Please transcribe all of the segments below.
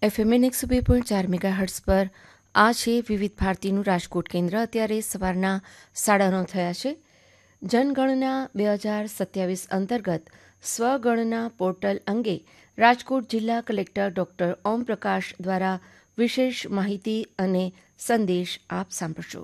FM 102.4 megahertz પર આ છે વિવિધ ભારતીનું રાજકોટ કેન્દ્ર. અત્યારે સવારના 9:30 થયા છે. જનગણના 2027 અંતર્ગત સ્વગણના પોર્ટલ અંગે રાજકોટ જિલ્લા કલેક્ટર ડોક્ટર ઓમપ્રકાશ દ્વારા વિશેષ માહિતી અને સંદેશ આપ સાંભળશો.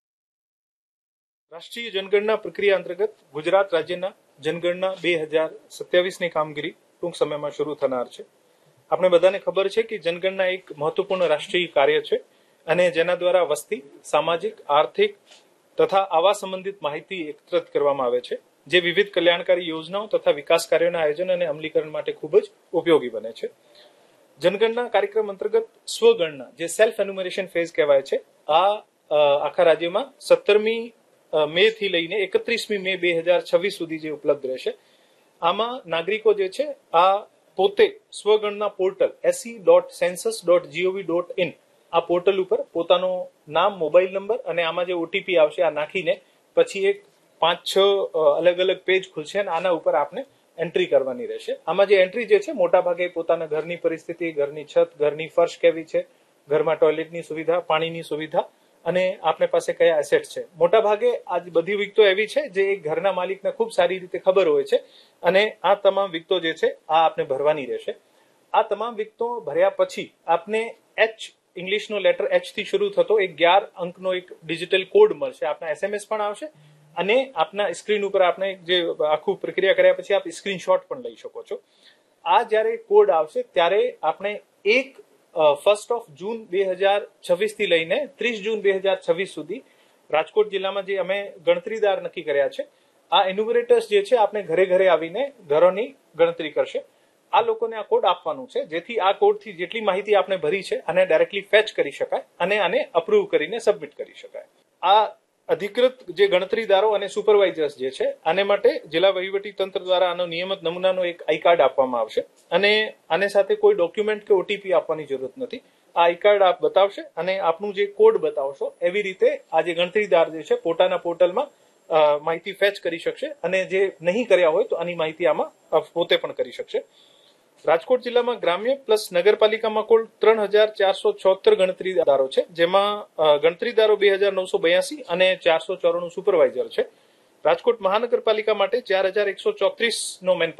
રાષ્ટ્રીય જનગણના પ્રક્રિયા અંતર્ગત ગુજરાત રાજ્યના જનગણના 2027ની કામગીરી ટૂંક સમયમાં શરૂ થનાર છે. આપણે બધાને ખબર છે કે જનગણના એક મહત્વપૂર્ણ રાષ્ટ્રીય કાર્ય છે અને જેના દ્વારા વસ્તી, સામાજિક, આર્થિક તથા આવાસ સંબંધિત માહિતી એકત્રિત કરવામાં આવે છે, જે વિવિધ કલ્યાણકારી યોજનાઓ તથા વિકાસ કાર્યોના આયોજન અને અમલીકરણ માટે ખૂબ જ ઉપયોગી બને છે. જનગણના કાર્યક્રમ અંતર્ગત સ્વગણના, જે સેલ્ફ એન્યુમરેશન ફેઝ કહેવાય છે, આ આખા રાજ્યમાં 17મી મે થી લઈને 31મી મે 2026 સુધી જે ઉપલબ્ધ રહેશે. આમાં નાગરિકો જે છે આ પોતે સ્વગણના પોર્ટલ se.census.gov.in આ પોર્ટલ ઉપર પોતાનું નામ, મોબાઈલ નંબર અને આમાં જે ઓટીપી આવશે આ નાખીને પછી એક 5-6 અલગ અલગ પેજ ખુલશે અને આના ઉપર આપને એન્ટ્રી કરવાની રહેશે. આમાં જે એન્ટ્રી જે છે મોટા ભાગે પોતાના ઘરની પરિસ્થિતિ, ઘરની છત, ઘરની ફર્શ કેવી છે, ઘરમાં ટોયલેટની સુવિધા, પાણીની સુવિધા અને આપને પાસે કયા એસેટ છે. મોટા ભાગે આ બધી વિગતો એવી છે જે એક ઘરના માલિકને ખૂબ સારી રીતે ખબર હોય છે અને આ તમામ વિગતો જે છે આ આપને ભરવાની રહેશે. આ તમામ વિગતો ભર્યા પછી આપને ઇંગ્લિશનો લેટર એચ થી શરૂ થતો એક 11 અંકનો એક ડિજિટલ કોડ મળશે. આપના SMS પણ આવશે અને આપના સ્ક્રીન ઉપર આપને જે આખું પ્રક્રિયા કર્યા પછી આપ સ્ક્રીનશોટ પણ લઈ શકો છો. આ જ્યારે કોડ આવશે ત્યારે આપણે 1 જૂન 2026 થી લઈને 30 જૂન 2026 સુધી રાજકોટ જિલ્લામાં જે અમે ગણતરીદાર નક્કી કર્યા છે આ એન્યુમરેટર્સ જે છે આપણે ઘરે ઘરે આવીને ઘરોની ગણતરી કરશે. આ લોકોને આ કોડ આપવાનું છે જેથી આ કોડથી જેટલી માહિતી આપણે ભરી છે આને ડાયરેક્ટલી ફેચ કરી શકાય અને આને અપ્રૂવ કરીને સબમિટ કરી શકાય. આ અધિકૃત જે ગણતરીદારો અને સુપરવાઇઝર્સ જે છે આને માટે જિલ્લા વહીવટી તંત્ર દ્વારા આનો નિયમિત નમૂનાનો એક આઈ કાર્ડ આપવામાં આવશે અને આને સાથે કોઈ ડોક્યુમેન્ટ કે ઓટીપી આપવાની જરૂરત નથી. આ આઈ કાર્ડ આપ બતાવશે અને આપનું જે કોડ બતાવશો એવી રીતે આ જે ગણતરીદાર જે છે પોતાના પોર્ટલમાં માહિતી ફેચ કરી શકશે અને જે નહીં કર્યા હોય તો આની માહિતી આમાં પોતે પણ કરી શકશે. રાજકોટ જિલ્લામાં ગ્રામ્ય પ્લસ નગરપાલિકામાં કુલ 3476 ગણતરીદારો છે, જેમાં ગણતરીદારો 2982 અને 494 સુપરવાઇઝર છે. રાજકોટ મહાનગરપાલિકા માટે 4134 નો મેન